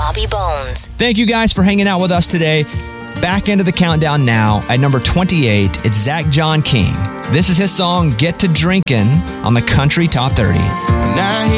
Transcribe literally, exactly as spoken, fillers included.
Bobby Bones. Thank you guys for hanging out with us today. Back into the countdown now at number twenty-eight. It's Zach John King. This is his song, Get to Drinkin', on the Country Top thirty. When I